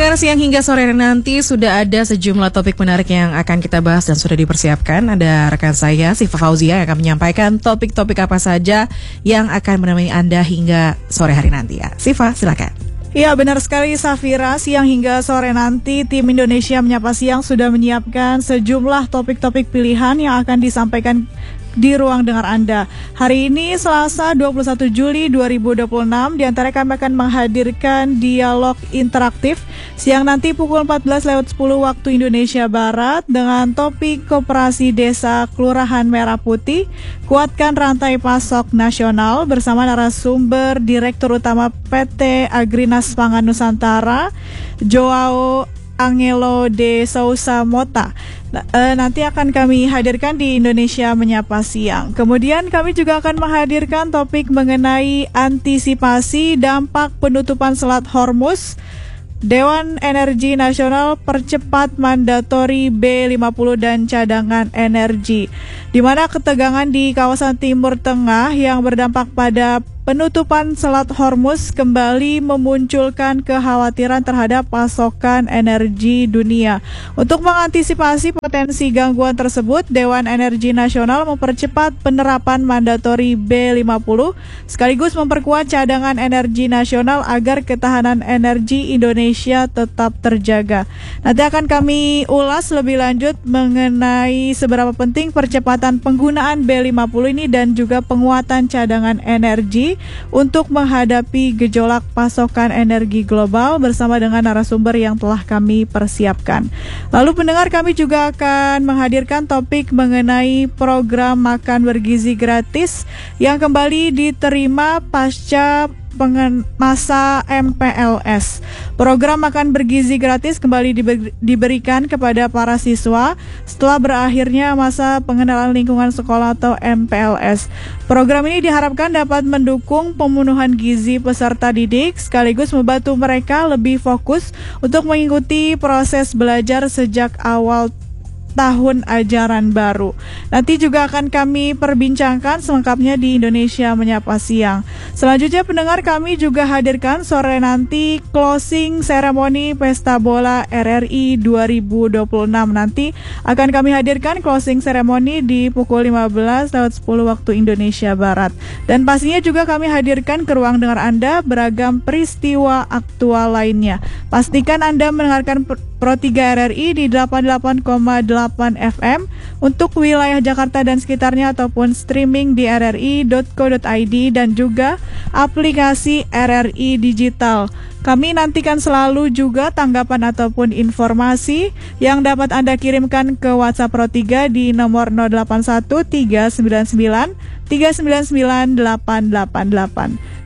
Pendengar, siang hingga sore nanti sudah ada sejumlah topik menarik yang akan kita bahas dan sudah dipersiapkan. Ada rekan saya, Siva Fauzia, yang akan menyampaikan topik-topik apa saja yang akan menemani Anda hingga sore hari nanti ya. Siva, silakan. Ya, benar sekali Safira. Siang hingga sore nanti tim Indonesia Menyapa Siang sudah menyiapkan sejumlah topik-topik pilihan yang akan disampaikan di ruang dengar Anda. Hari ini Selasa 21 Juli 2026, di antara kami akan menghadirkan dialog interaktif siang nanti pukul 14.10 waktu Indonesia Barat dengan topik Koperasi Desa Kelurahan Merah Putih, kuatkan rantai pasok nasional, bersama narasumber Direktur Utama PT Agrinas Pangan Nusantara, Joao Angelo de Sousa Mota. Nanti akan kami hadirkan di Indonesia Menyapa Siang. Kemudian kami juga akan menghadirkan topik mengenai antisipasi dampak penutupan Selat Hormuz. Dewan Energi Nasional percepat mandatori B50 dan cadangan energi, di mana ketegangan di kawasan Timur Tengah yang berdampak pada penutupan Selat Hormuz kembali memunculkan kekhawatiran terhadap pasokan energi dunia. Untuk mengantisipasi potensi gangguan tersebut, Dewan Energi Nasional mempercepat penerapan mandatori B50 sekaligus memperkuat cadangan energi nasional agar ketahanan energi Indonesia tetap terjaga. Nanti akan kami ulas lebih lanjut mengenai seberapa penting percepatan penggunaan B50 ini dan juga penguatan cadangan energi untuk menghadapi gejolak pasokan energi global bersama dengan narasumber yang telah kami persiapkan. Lalu pendengar, kami juga akan menghadirkan topik mengenai program makan bergizi gratis yang kembali diterima pasca masa MPLS. Program makan bergizi gratis kembali diberikan kepada para siswa setelah berakhirnya masa pengenalan lingkungan sekolah atau MPLS. Program ini diharapkan dapat mendukung pemenuhan gizi peserta didik sekaligus membantu mereka lebih fokus untuk mengikuti proses belajar sejak awal tahun ajaran baru. Nanti juga akan kami perbincangkan selengkapnya di Indonesia Menyapa Siang. Selanjutnya pendengar, kami juga hadirkan sore nanti closing seremoni Pesta Bola RRI 2026. Nanti akan kami hadirkan closing seremoni di pukul 15.10 waktu Indonesia Barat. Dan pastinya juga kami hadirkan ke ruang dengar Anda beragam peristiwa aktual lainnya. Pastikan Anda mendengarkan Pro 3 RRI di 88,8 FM untuk wilayah Jakarta dan sekitarnya ataupun streaming di rri.co.id dan juga aplikasi RRI Digital. Kami nantikan selalu juga tanggapan ataupun informasi yang dapat Anda kirimkan ke WhatsApp Pro 3 di nomor 081 399 399 888.